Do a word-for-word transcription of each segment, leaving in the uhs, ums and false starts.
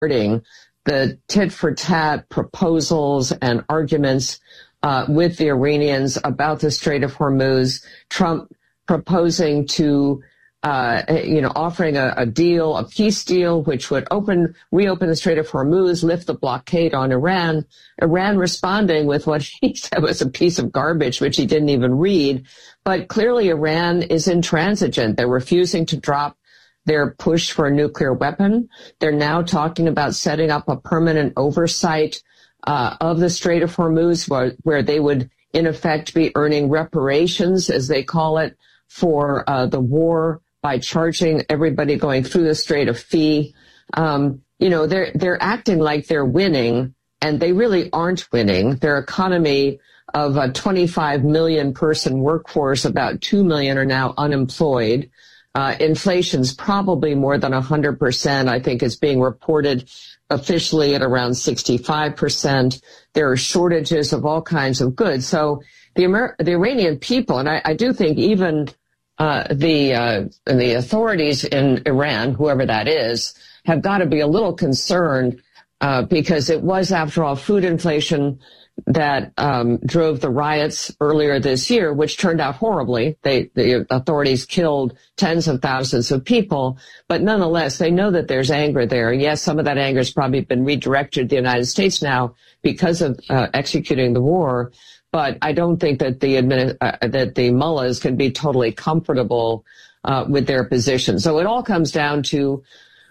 the tit-for-tat proposals and arguments uh, with the Iranians about the Strait of Hormuz, Trump proposing to, uh, you know, offering a, a deal, a peace deal, which would open, reopen the Strait of Hormuz, lift the blockade on Iran, Iran responding with what he said was a piece of garbage, which he didn't even read. But clearly Iran is intransigent. They're refusing to drop their push for a nuclear weapon. They're now talking about setting up a permanent oversight uh, of the Strait of Hormuz, where, where they would, in effect, be earning reparations, as they call it, for uh, the war by charging everybody going through the Strait a fee. Um, you know, they're they're acting like they're winning, and they really aren't winning. Their economy of a twenty-five million person workforce, about two million are now unemployed. Uh, inflation's probably more than one hundred percent. I think it's being reported officially at around sixty-five percent. There are shortages of all kinds of goods. So the Amer- the Iranian people, and I, I do think even uh, the uh, the authorities in Iran, whoever that is, have got to be a little concerned uh, because it was, after all, food inflation that um, drove the riots earlier this year, which turned out horribly. They, the authorities killed tens of thousands of people, but nonetheless, they know that there's anger there. Yes, some of that anger has probably been redirected to the United States now because of uh, executing the war, but I don't think that the admin, uh, that the mullahs can be totally comfortable uh, with their position. So it all comes down to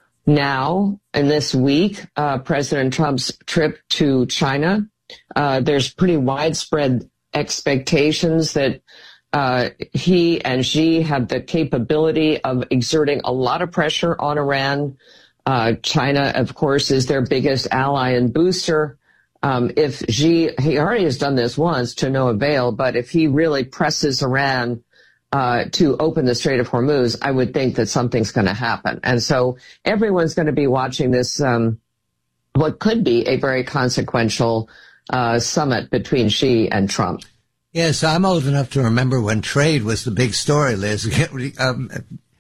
now, in this week, uh, President Trump's trip to China. Uh, there's pretty widespread expectations that uh, he and Xi have the capability of exerting a lot of pressure on Iran. Uh, China, of course, is their biggest ally and booster. Um, if Xi, he already has done this once to no avail, but if he really presses Iran uh, to open the Strait of Hormuz, I would think that something's going to happen. And so everyone's going to be watching this, um, what could be a very consequential Uh, summit between Xi and Trump. Yes, I'm old enough to remember when trade was the big story, Liz. um,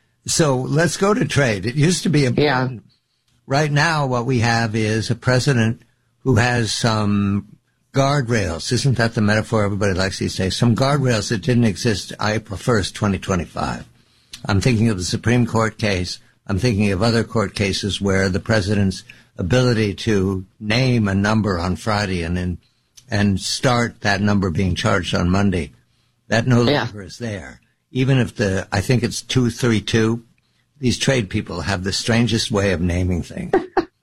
so let's go to trade. It used to be important. Yeah. Right now, what we have is a president who has some guardrails. Isn't that the metaphor everybody likes these days? Some guardrails that didn't exist April first, twenty twenty-five. I'm thinking of the Supreme Court case. I'm thinking of other court cases where the president's ability to name a number on Friday and then and start that number being charged on Monday, that no longer yeah. is there. Even if the, I think it's two thirty-two, these trade people have the strangest way of naming things.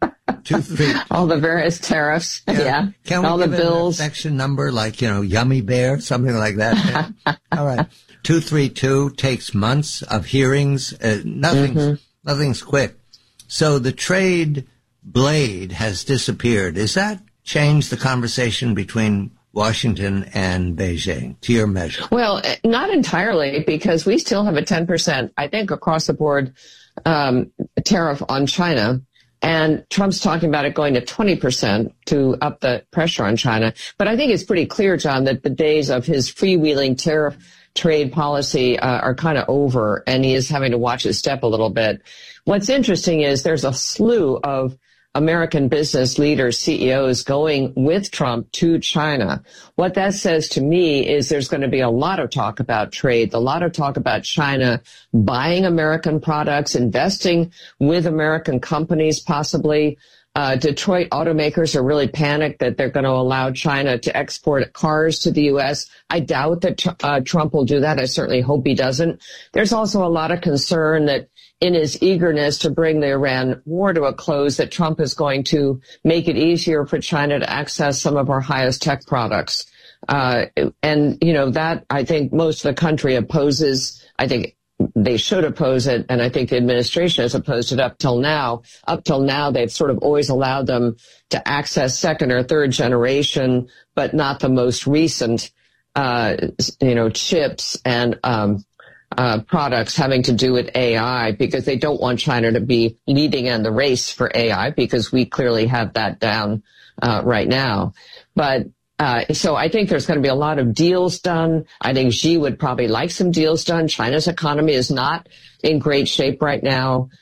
two thirty-two. All the various tariffs, yeah. yeah. Can we All give the it bills. An affection number like, you know, Yummy Bear, something like that? All right. two thirty-two takes months of hearings. Uh, nothing's, mm-hmm. nothing's quick. So the trade blade has disappeared. Does that change the conversation between Washington and Beijing, to your measure? Well, not entirely, because we still have a ten percent, I think, across the board um, tariff on China. And Trump's talking about it going to twenty percent to up the pressure on China. But I think it's pretty clear, John, that the days of his freewheeling tariff trade policy uh, are kind of over, and he is having to watch his step a little bit. What's interesting is there's a slew of American business leaders, C E Os, going with Trump to China. What that says to me is there's going to be a lot of talk about trade, a lot of talk about China buying American products, investing with American companies, possibly. Uh, Detroit automakers are really panicked that they're going to allow China to export cars to the U S. I doubt that uh, Trump will do that. I certainly hope he doesn't. There's also a lot of concern that in his eagerness to bring the Iran war to a close, that Trump is going to make it easier for China to access some of our highest tech products. Uh, and, you know, that I think most of the country opposes. I think they should oppose it, and I think the administration has opposed it up till now. Up till now, they've sort of always allowed them to access second or third generation, but not the most recent, uh, you know, chips and um Uh, products having to do with A I, because they don't want China to be leading in the race for A I, because we clearly have that down uh, right now. But uh, so I think there's going to be a lot of deals done. I think Xi would probably like some deals done. China's economy is not in great shape right now.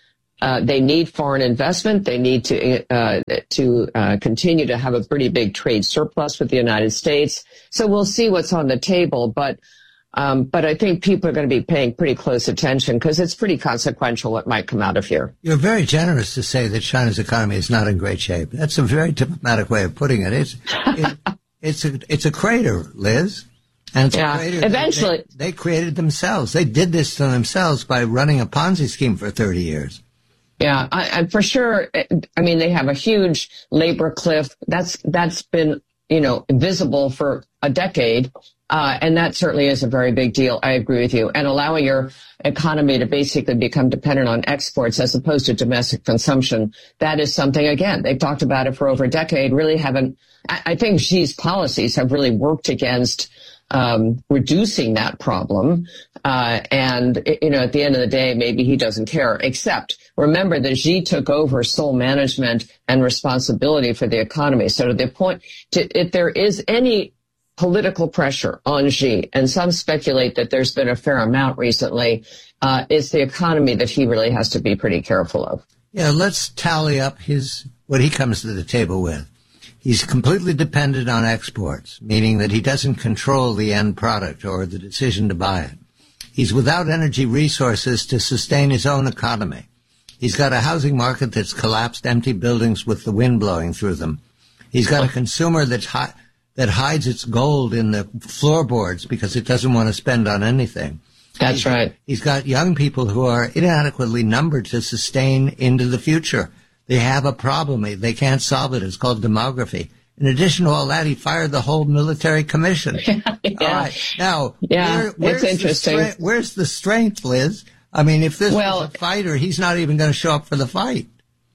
Uh, they need foreign investment. They need to uh, to uh, continue to have a pretty big trade surplus with the United States. So we'll see what's on the table. But um, but I think people are going to be paying pretty close attention because it's pretty consequential what might come out of here. You're very generous to say that China's economy is not in great shape. That's a very diplomatic way of putting it. It's it, it's a it's a crater, Liz. And it's yeah, a crater eventually they, they created themselves. They did this to themselves by running a Ponzi scheme for thirty years. Yeah, I, I, for sure. I mean, they have a huge labor cliff. That's that's been, you know, visible for a decade. Uh, and that certainly is a very big deal. I agree with you. And allowing your economy to basically become dependent on exports as opposed to domestic consumption, that is something, again, they've talked about it for over a decade, really haven't. I, I think Xi's policies have really worked against um, reducing that problem. Uh, and, you know, at the end of the day, maybe he doesn't care, except remember that Xi took over sole management and responsibility for the economy. So to the point, to, if there is any political pressure on Xi, and some speculate that there's been a fair amount recently, uh, it's the economy that he really has to be pretty careful of. Yeah, let's tally up his what he comes to the table with. He's completely dependent on exports, meaning that he doesn't control the end product or the decision to buy it. He's without energy resources to sustain his own economy. He's got a housing market that's collapsed, empty buildings with the wind blowing through them. He's got a consumer that's hi- that hides its gold in the floorboards because it doesn't want to spend on anything. That's he's, right. He's got young people who are inadequately numbered to sustain into the future. They have a problem. They can't solve it. It's called demography. In addition to all that, he fired the whole military commission. yeah. All right. Now, yeah, where, where's, it's interesting. The stre- where's the strength, Liz? I mean, if this well, was a fighter, he's not even going to show up for the fight.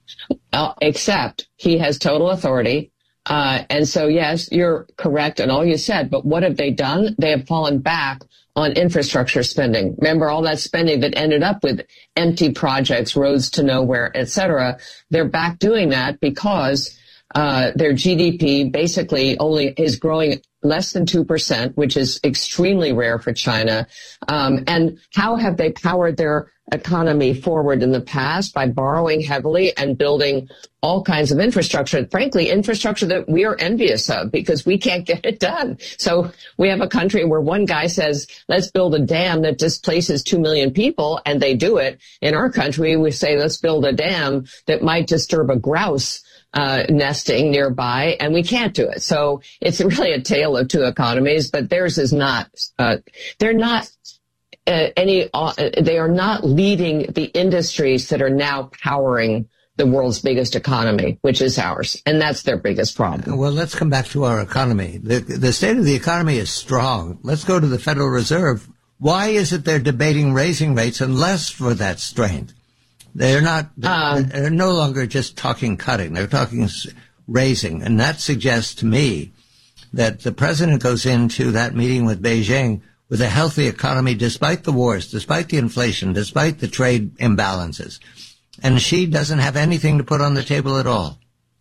Uh, except he has total authority. Uh, and so, yes, you're correct in all you said. But what have they done? They have fallen back on infrastructure spending. Remember all that spending that ended up with empty projects, roads to nowhere, et cetera. They're back doing that because uh, their G D P basically only is growing less than two percent, which is extremely rare for China. Um, and how have they powered their economy forward in the past? By borrowing heavily and building all kinds of infrastructure, frankly, infrastructure that we are envious of because we can't get it done. So we have a country where one guy says, let's build a dam that displaces two million people, and they do it. In our country, we say, let's build a dam that might disturb a grouse uh nesting nearby, and we can't do it. So it's really a tale of two economies, but theirs is not, uh they're not uh, any, uh, they are not leading the industries that are now powering the world's biggest economy, which is ours. And that's their biggest problem. Well, let's come back to our economy. The, the state of the economy is strong. Let's go to the Federal Reserve. Why is it they're debating raising rates unless for that strength? They're not, they're, uh, they're no longer just talking cutting. They're talking raising. And that suggests to me that the president goes into that meeting with Beijing with a healthy economy despite the wars, despite the inflation, despite the trade imbalances. And Xi doesn't have anything to put on the table at all.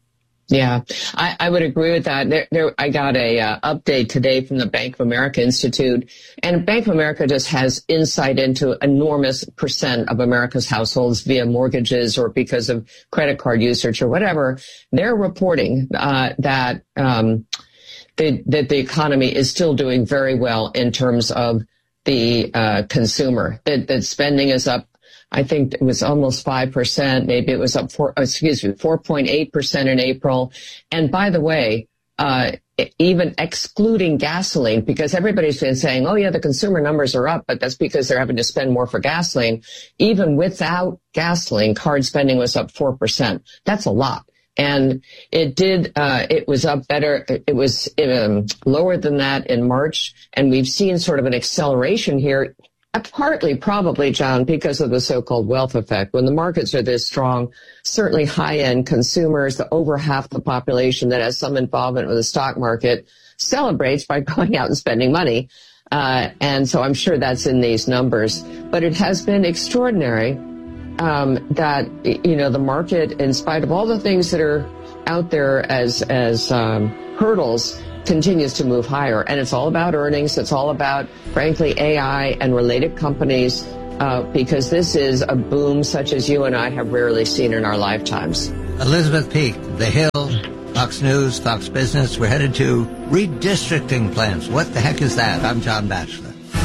Yeah, I, I would agree with that. There, there, I got a uh, update today from the Bank of America Institute, and Bank of America just has insight into enormous percent of America's households via mortgages or because of credit card usage or whatever. They're reporting uh, that um, they, that the economy is still doing very well in terms of the uh, consumer. That, that spending is up. I think it was almost five percent. Maybe it was up four, excuse me, four point eight percent in April. And by the way, uh, even excluding gasoline, because everybody's been saying, oh yeah, the consumer numbers are up, but that's because they're having to spend more for gasoline. Even without gasoline, card spending was up four percent. That's a lot. And it did, uh, it was up better. It was um, lower than that in March. And we've seen sort of an acceleration here. Partly, probably, John, because of the so-called wealth effect. When the markets are this strong, certainly high-end consumers, the over half the population that has some involvement with the stock market, celebrates by going out and spending money. Uh, and so I'm sure that's in these numbers. But it has been extraordinary um, that, you know, the market, in spite of all the things that are out there as, as um, hurdles, continues to move higher. And it's all about earnings. It's all about, frankly, A I and related companies uh, because this is a boom such as you and I have rarely seen in our lifetimes. Elizabeth Peek, The Hill, Fox News, Fox Business. We're headed to redistricting plans. What the heck is that? I'm John Batchelor.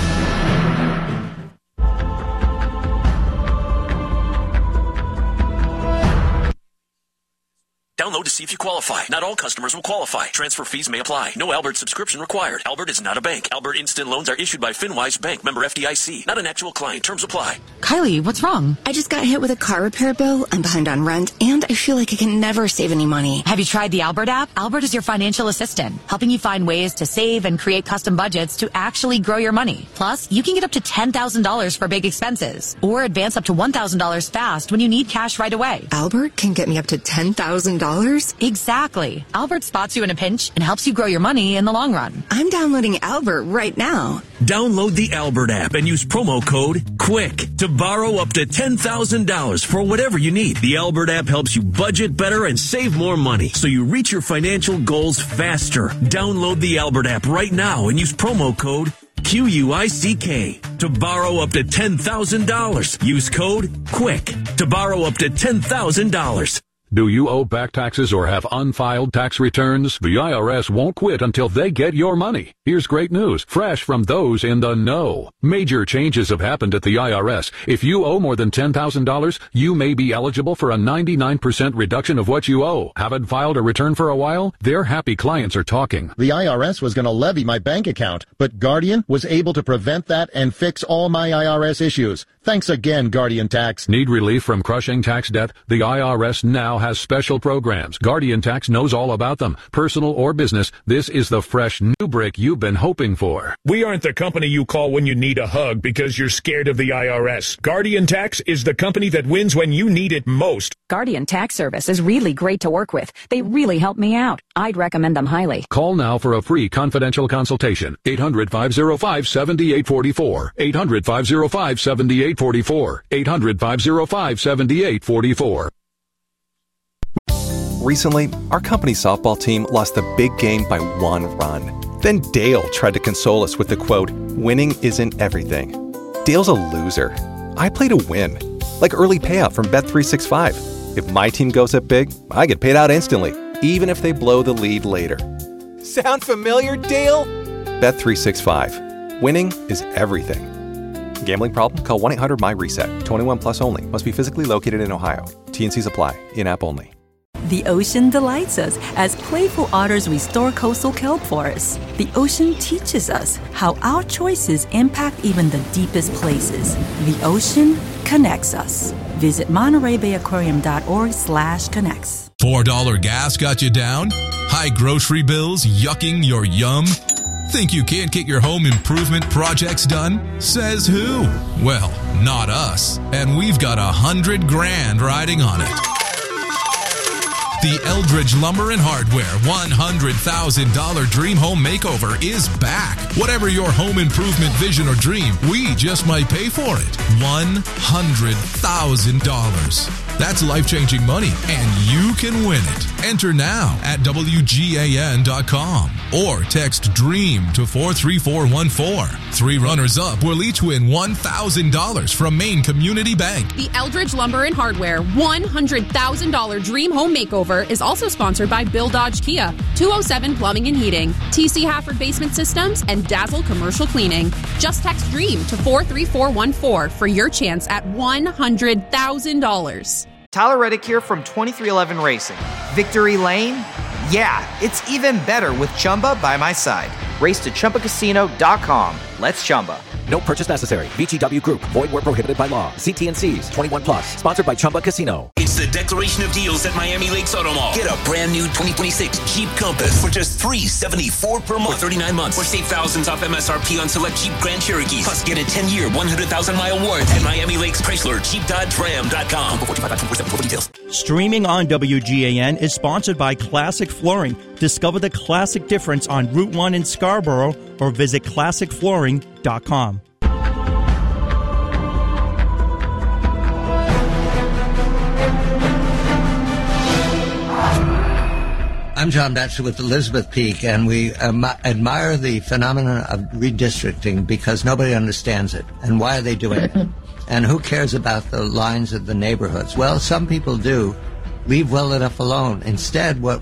Download to see if you qualify. Not all customers will qualify. Transfer fees may apply. No Albert subscription required. Albert is not a bank. Albert Instant Loans are issued by FinWise Bank, member F D I C. Not an actual client. Terms apply. Kylie, what's wrong? I just got hit with a car repair bill. I'm behind on rent, and I feel like I can never save any money. Have you tried the Albert app? Albert is your financial assistant, helping you find ways to save and create custom budgets to actually grow your money. Plus, you can get up to ten thousand dollars for big expenses, or advance up to one thousand dollars fast when you need cash right away. Albert can get me up to ten thousand dollars? Exactly. Albert spots you in a pinch and helps you grow your money in the long run. I'm downloading Albert right now. Download the Albert app and use promo code QUICK to borrow up to ten thousand dollars for whatever you need. The Albert app helps you budget better and save more money so you reach your financial goals faster. Download the Albert app right now and use promo code Q U I C K to borrow up to ten thousand dollars. Use code QUICK to borrow up to ten thousand dollars. Do you owe back taxes or have unfiled tax returns? The I R S won't quit until they get your money. Here's great news, fresh from those in the know. Major changes have happened at the I R S. If you owe more than ten thousand dollars, you may be eligible for a ninety-nine percent reduction of what you owe. Haven't filed a return for a while? Their happy clients are talking. The I R S was going to levy my bank account, but Guardian was able to prevent that and fix all my I R S issues. Thanks again, Guardian Tax. Need relief from crushing tax debt? The I R S now has special programs. Guardian Tax knows all about them. Personal or business, this is the fresh new brick you've been hoping for. We aren't the company you call when you need a hug because you're scared of the I R S. Guardian Tax is the company that wins when you need it most. Guardian Tax Service is really great to work with. They really help me out. I'd recommend them highly. Call now for a free confidential consultation. eight hundred, five oh five, seven eight four four. eight hundred, five oh five, seven eight four four. eight hundred, five oh five, seven eight four four. Recently, our company's softball team lost the big game by one run. Then Dale tried to console us with the quote, "Winning isn't everything." Dale's a loser. I play to win. Like early payout from Bet three sixty-five. If my team goes up big, I get paid out instantly, even if they blow the lead later. Sound familiar, Dale? Bet three sixty-five. Winning is everything. Gambling problem? Call one eight hundred my reset. twenty-one plus only. Must be physically located in Ohio. T and C's apply. In-app only. The ocean delights us as playful otters restore coastal kelp forests. The ocean teaches us how our choices impact even the deepest places. The ocean connects us. Visit Monterey Bay Aquarium dot org slash connects. four dollar gas got you down? High grocery bills yucking your yum? Think you can't get your home improvement projects done? Says who? Well, not us. And we've got a hundred grand riding on it. The Eldridge Lumber and Hardware one hundred thousand dollars Dream Home Makeover is back. Whatever your home improvement vision or dream, we just might pay for it. one hundred thousand dollars. That's life-changing money, and you can win it. Enter now at W G A N dot com or text DREAM to four three four one four. Three runners-up will each win one thousand dollars from Maine Community Bank. The Eldridge Lumber and Hardware one hundred thousand dollars Dream Home Makeover is also sponsored by Bill Dodge Kia, two oh seven Plumbing and Heating, T C Hafford Basement Systems, and Dazzle Commercial Cleaning. Just text DREAM to four three four one four for your chance at one hundred thousand dollars. Tyler Reddick here from twenty-three eleven Racing. Victory Lane? Yeah, it's even better with Chumba by my side. Race to Chumba Casino dot com. Let's Chumba. No purchase necessary. V G W Group. Void where prohibited by law. See T and C's. twenty-one plus. Sponsored by Chumba Casino. It's the Declaration of Deals at Miami Lakes Auto Mall. Get a brand new twenty twenty-six Jeep Compass for just three hundred seventy-four dollars per month for thirty-nine months. Or save thousands off M S R P on select Jeep Grand Cherokees. Plus get a ten-year, one hundred thousand mile warranty at Miami Lakes Chrysler Jeep Dodge Ram dot com. Details. Streaming on W G A N is sponsored by Classic Flooring. Discover the classic difference on Route one in Scarborough or visit classic flooring dot com. I'm John Batchelor with Elizabeth Peek, and we um, admire the phenomenon of redistricting because nobody understands it. And why are they doing it? And who cares about the lines of the neighborhoods? Well, some people do. Leave well enough alone. Instead, what